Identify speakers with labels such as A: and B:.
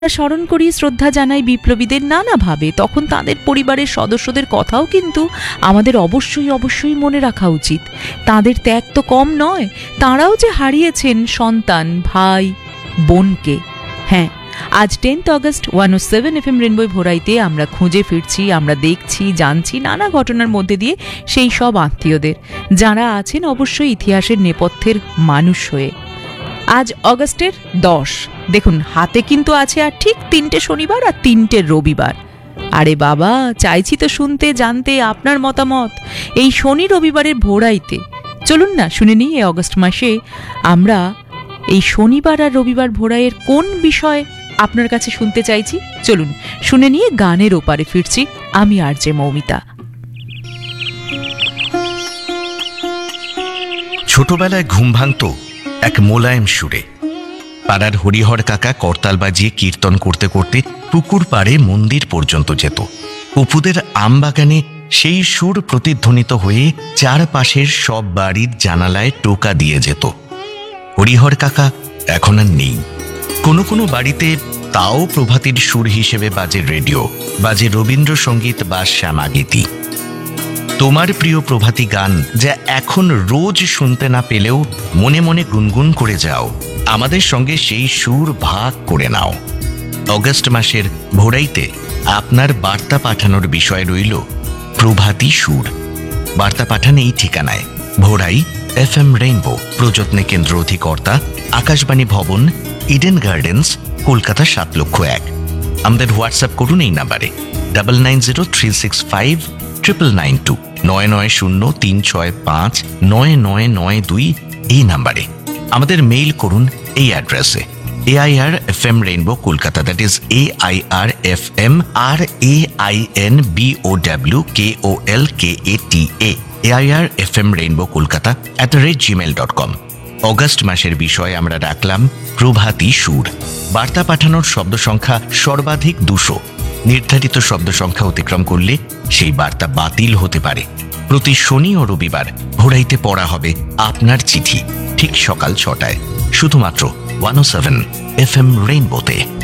A: স্মরণ করি, শ্রদ্ধা জানাই বিপ্লবীদের নানাভাবে, তখন তাদের পরিবারের সদস্যদের কথাও কিন্তু আমাদের অবশ্যই মনে রাখা উচিত। তাদের ত্যাগ তো কম নয়, তাঁরাও যে হারিয়েছেন সন্তান, ভাই, বোনকে। হ্যাঁ, আজ 10th অগস্ট 107 FM রেনবো ভোরাইতে আমরা খুঁজে ফিরছি, আমরা দেখছি, জানছি নানা ঘটনার মধ্যে দিয়ে সেই সব আত্মীয়দের, যারা আছেন অবশ্যই ইতিহাসের নেপথ্যের মানুষ হয়ে। আজ অগস্টের 10, দেখুন হাতে কিন্তু আছে আর ঠিক 3টে শনিবার আর 3টে রবিবার। আরে বাবা, চাইছি তো শুনতে জানতে আপনার মতামত এই শনি রবিবারের ভোরাইতে। চলুন না শুনে নিই এই অগস্ট মাসে আমরা এই শনিবার আর রবিবার ভোরাইয়ের কোন বিষয় আপনার কাছে শুনতে চাইছি। চলুন শুনে নিয়ে গানের ওপারে ফিরছি আমি আরজে মৌমিতা।
B: ছোটবেলায় ঘুম ভাঙত এক মোলায়েম সুরে। পাড়ার হরিহর কাকা করতাল বাজিয়ে কীর্তন করতে করতে পুকুর পাড়ে মন্দির পর্যন্ত যেত। অপুদের আম বাগানে সেই সুর প্রতিধ্বনিত হয়ে চারপাশের সব বাড়ির জানালায় টোকা দিয়ে যেত। হরিহর কাকা এখন আর নেই। কোনো কোনো বাড়িতে তাও প্রভাতীর সুর হিসেবে বাজে রেডিও, বাজে রবীন্দ্রসঙ্গীত বা শ্যামাগীতি। তোমার প্রিয় প্রভাতী গান যা এখন রোজ শুনতে না পেলেও মনে মনে গুনগুন করে যাও, আমাদের সঙ্গে সেই সুর ভাগ করে নাও। অগস্ট মাসের ভোরাইতে আপনার বার্তা পাঠানোর বিষয় রইল প্রভাতী সুর। বার্তা পাঠান এই ঠিকানায়: ভোরাই FM রেইনবো, প্রযত্নে কেন্দ্র অধিকর্তা আকাশবাণী ভবন, ইডেন গার্ডেন্স, কলকাতা 7,01,000। আমাদের হোয়াটসঅ্যাপ করুন এই নাম্বারে 9903659992, 9903659992 এই নাম্বারে। আমাদের মেইল করুন এই অ্যাড্রেসে: AIRFM-Rainbow Kolkata, that is AIRFM-RAINBOWKOLKATA, AIRFM-Rainbow Kolkata @gmail.com। August মাসের বিষয়ে আমরা রাখলাম প্রভাতী সুর। বার্তা পাঠানোর শব্দ সংখ্যা সর্বাধিক 200। নির্ধারিত শব্দ সংখ্যা অতিক্রম করলে সেই বার্তা বাতিল হতে পারে। প্রতি শনি ও রবিবার ভোরাইতে পড়া হবে আপনার চিঠি, ঠিক সকাল 6টায়, শুধুমাত্র 107 FM রেইনবোতে।